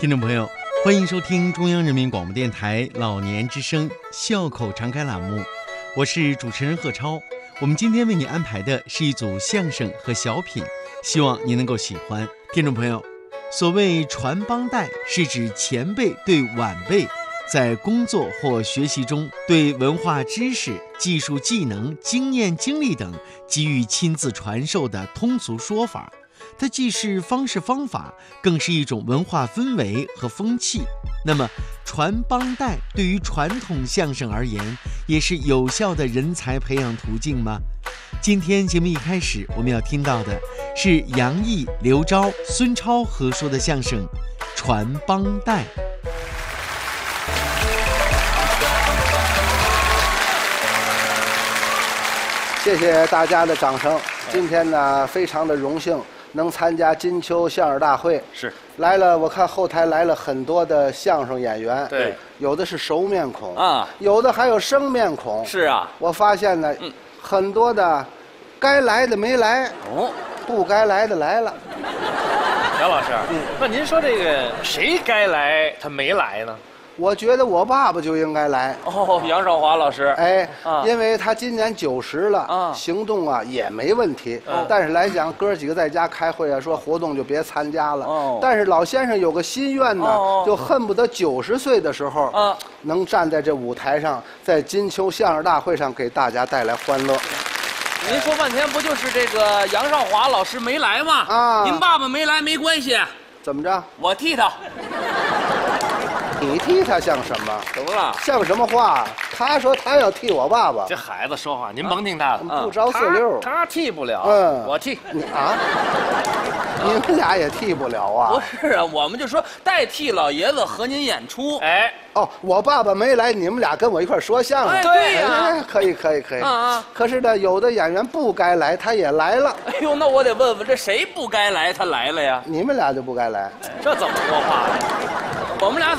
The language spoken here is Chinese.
听众朋友，欢迎收听中央人民广播电台老年之声笑口常开栏目，我是主持人贺超。我们今天为你安排的是一组相声和小品，希望您能够喜欢。听众朋友，所谓传帮带，是指前辈对晚辈在工作或学习中对文化知识、技术技能、经验经历等给予亲自传授的通俗说法。它既是方式方法，更是一种文化氛围和风气。那么传帮带对于传统相声而言，也是有效的人才培养途径吗？今天节目一开始我们要听到的是杨毅、刘钊、孙超合说的相声《传帮带》。 谢谢大家的掌声。今天呢，非常的荣幸能参加金秋相声大会。 是来了，我看后台来了很多的相声演员。 对， 有的是熟面孔啊， 有的还有生面孔。 是啊， 我发现呢，很多的该来的没来，不该来的来了。 杨老师，那您说这个谁该来他没来呢？ 我觉得我爸爸就应该来。 哦，杨少华老师。 哎，因为他今年90了，行动啊也没问题。但是来讲，哥几个在家开会啊，说活动就别参加了。但是老先生有个心愿呢，就恨不得90岁的时候，能站在这舞台上，在金秋相声大会上给大家带来欢乐。 您说半天不就是这个杨少华老师没来吗？ 啊， 您爸爸没来没关系， 怎么着？ 我替他。 你替他像什么？ 怎么了？ 像什么话？他说他要替我爸爸。 这孩子说话，您甭听他的， 不着四六。 他替不了，我替。 你啊？你们俩也替不了啊？ 不是啊，我们就说代替老爷子和您演出。 哎， 哦，我爸爸没来，你们俩跟我一块说相声。 对呀， 可以。可是呢，有的演员不该来，他也来了。 哎呦，那我得问问，这谁不该来，他来了呀？ 你们俩就不该来。 这怎么说话呀？我们俩